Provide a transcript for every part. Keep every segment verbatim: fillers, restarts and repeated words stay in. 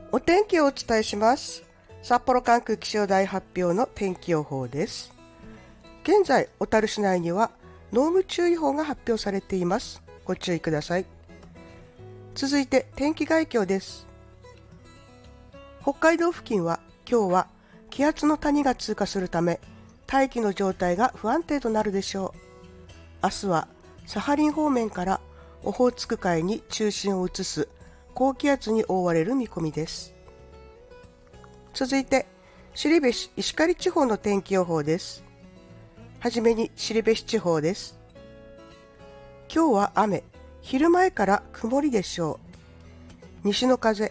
お天気をお伝えします。札幌管区気象台発表の天気予報です。現在、小樽市内には濃霧注意報が発表されています。ご注意ください。続いて天気概況です。北海道付近は今日は気圧の谷が通過するため、大気の状態が不安定となるでしょう。明日はサハリン方面からオホーツク海に中心を移す高気圧に覆われる見込みです。続いて後志石狩地方の天気予報です。はじめに後志地方です。今日は雨、昼前から曇りでしょう。西の風、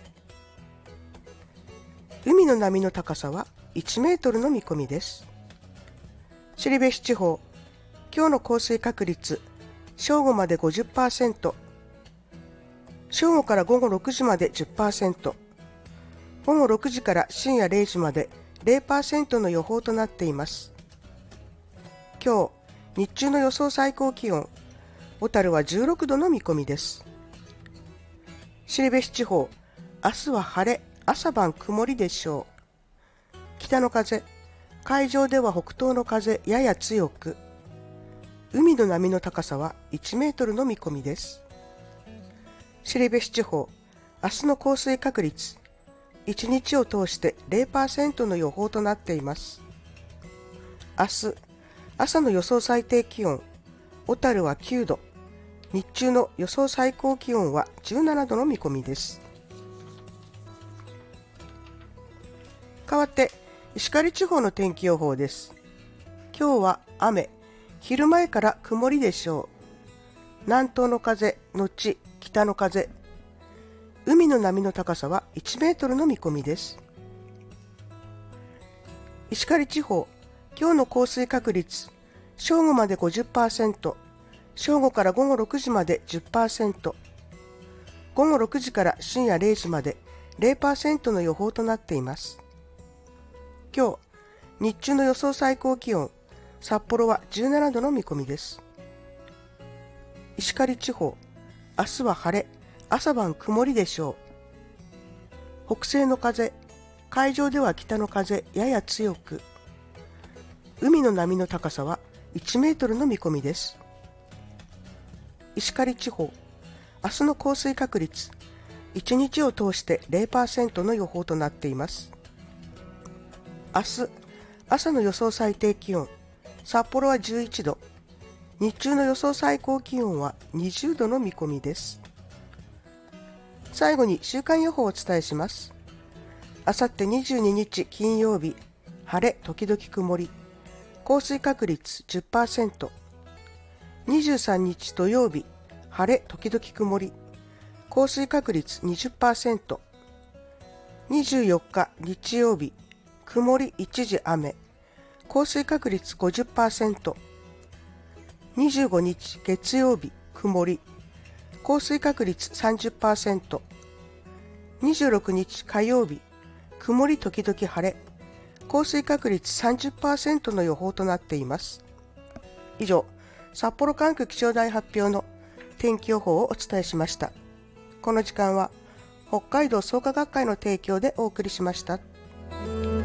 海の波の高さはいちメートルの見込みです。後志地方、今日の降水確率、正午まで ごじゅっパーセント、正午から午後ろくじまで じゅっパーセント、午後ろくじから深夜れいじまで ゼロパーセント の予報となっています。今日、日中の予想最高気温、小樽はじゅうろくどの見込みです。後志地方、明日は晴れ、朝晩曇りでしょう。北の風、海上では北東の風やや強く、海の波の高さはいちメートルの見込みです。後志地方、明日の降水確率、いちにちを通して ゼロパーセント の予報となっています。明日、朝の予想最低気温、小樽はきゅうど、日中の予想最高気温はじゅうななどの見込みです。代わって、石狩地方の天気予報です。今日は雨、昼前から曇りでしょう。南東の風のち北の風。海の波の高さはいちメートルの見込みです。石狩地方、今日の降水確率、正午まで ごじゅっパーセント、正午から午後ろくじまで じゅっパーセント、午後ろくじから深夜れいじまで ゼロパーセント の予報となっています。今日、日中の予想最高気温、札幌はじゅうななどの見込みです。石狩地方、明日は晴れ、朝晩曇りでしょう。北西の風、海上では北の風やや強く、海の波の高さはいちメートルの見込みです。石狩地方、明日の降水確率、いちにちを通して ゼロパーセント の予報となっています。明日、朝の予想最低気温、札幌はじゅういちど、日中の予想最高気温はにじゅうどの見込みです。最後に週間予報をお伝えします。あさってにじゅうににち金曜日、晴れ時々曇り、降水確率 じゅっパーセント。にじゅうさんにち土曜日、晴れ時々曇り、降水確率 にじゅっパーセント。にじゅうよっか日曜日、曇り一時雨、降水確率 ごじゅっパーセント。にじゅうごにち月曜日、曇り、降水確率 さんじゅっパーセント。にじゅうろくにち火曜日、曇り時々晴れ、降水確率 さんじゅっパーセント の予報となっています。以上、札幌管区気象台発表の天気予報をお伝えしました。この時間は北海道創価学会の提供でお送りしました。